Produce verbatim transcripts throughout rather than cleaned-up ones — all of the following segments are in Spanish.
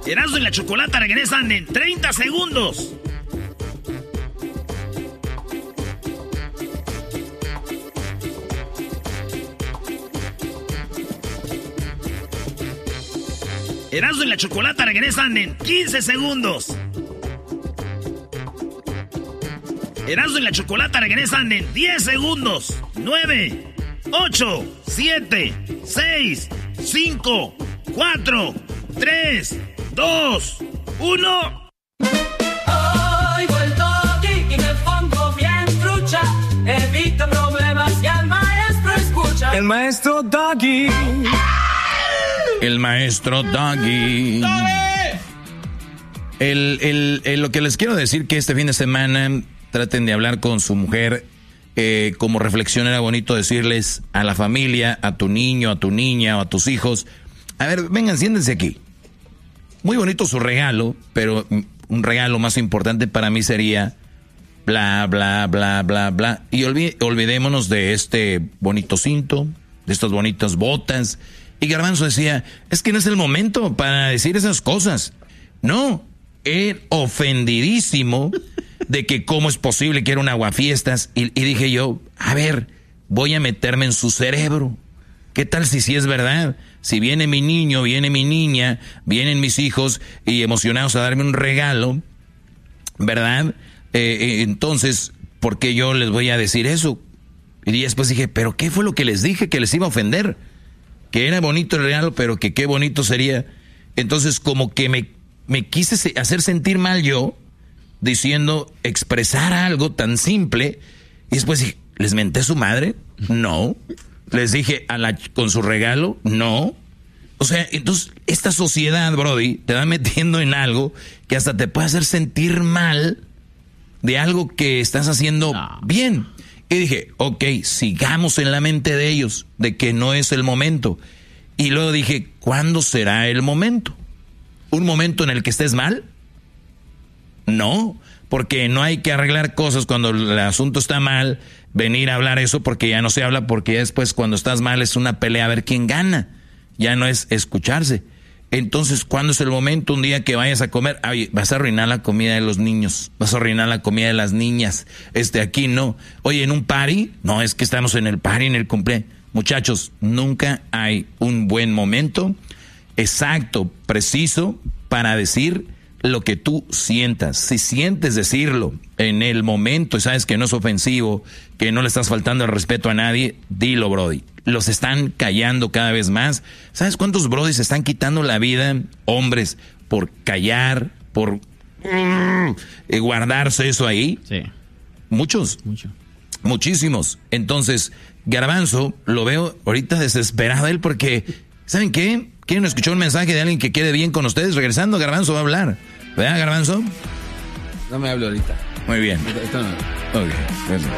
Erasmo y la Chocolata regresan en treinta segundos. Erasmo y la Chocolata regresan en quince segundos. Erasmo y la Chocolata regresan en diez segundos. nueve, ocho, siete, seis, cinco, cuatro, tres, dos, uno. Hoy vuelto aquí y me pongo bien trucha. Evito problemas y al maestro escucha. El maestro Doggy. El maestro Doggy. El, el, el, lo que les quiero decir que este fin de semana traten de hablar con su mujer. Eh, como reflexión era bonito decirles a la familia, a tu niño, a tu niña o a tus hijos. A ver, vengan, siéntense aquí. Muy bonito su regalo, pero un regalo más importante para mí sería bla, bla, bla, bla, bla. Y olvid- olvidémonos de este bonito cinto, de estas bonitas botas. Y Garbanzo decía, es que no es el momento para decir esas cosas. No, él ofendidísimo de que cómo es posible que era un aguafiestas. Y, y dije yo, a ver, voy a meterme en su cerebro. ¿Qué tal si sí es verdad? Si viene mi niño, viene mi niña, vienen mis hijos y emocionados a darme un regalo, ¿verdad? Eh, eh, entonces, ¿por qué yo les voy a decir eso? Y después dije, ¿pero qué fue lo que les dije que les iba a ofender? Que era bonito el regalo, pero que qué bonito sería. Entonces, como que me, me quise hacer sentir mal yo, diciendo, expresar algo tan simple, y después dije, ¿les menté a su madre? No. Les dije, a la, con su regalo, no. O sea, entonces, esta sociedad, Brody, te va metiendo en algo que hasta te puede hacer sentir mal de algo que estás haciendo no. bien. Y dije, ok, sigamos en la mente de ellos, de que no es el momento. Y luego dije, ¿cuándo será el momento? ¿Un momento en el que estés mal? No, porque no hay que arreglar cosas cuando el asunto está mal, venir a hablar eso porque ya no se habla, porque ya después cuando estás mal es una pelea a ver quién gana. Ya no es escucharse. Entonces, ¿cuándo es el momento? Un día que vayas a comer, ay, vas a arruinar la comida de los niños, vas a arruinar la comida de las niñas. Este, aquí no. Oye, en un party, no, es que estamos en el party, en el cumpleaños. Muchachos, nunca hay un buen momento exacto, preciso, para decir lo que tú sientas. Si sientes decirlo en el momento y sabes que no es ofensivo, que no le estás faltando el respeto a nadie, dilo, Brody. Los están callando cada vez más. ¿Sabes cuántos Brodis se están quitando la vida, hombres, por callar, por mm, guardarse eso ahí? Sí. Muchos. Mucho. Muchísimos. Entonces, Garbanzo, lo veo ahorita desesperado él porque, ¿saben qué? ¿Quieren escuchar un mensaje de alguien que quede bien con ustedes? Regresando, Garbanzo va a hablar. ¿Verdad, Garbanzo? No me hablo ahorita. Muy bien. Esto no. Ok. Gracias.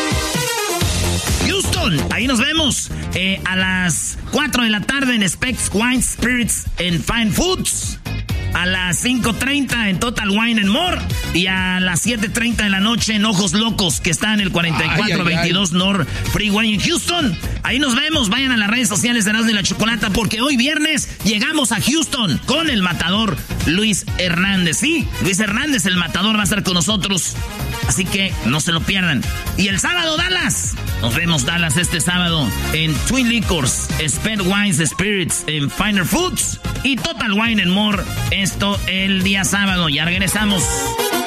Houston, ahí nos vemos eh, a las cuatro de la tarde en Specs Wine Spirits and Fine Foods. A las cinco treinta en Total Wine and More. Y a las siete treinta de la noche en Ojos Locos, que está en el cuarenta y cuatro veintidós North Freeway en Houston. Ahí nos vemos. Vayan a las redes sociales de Erasmo y la Chocolata, porque hoy viernes llegamos a Houston con el matador Luis Hernández. Sí, Luis Hernández, el matador, va a estar con nosotros. Así que no se lo pierdan. Y el sábado, Dallas. Nos vemos, Dallas, este sábado en Twin Liquors, Sped Wines Spirits, en Finer Foods y Total Wine and More. Esto el día sábado. Ya regresamos.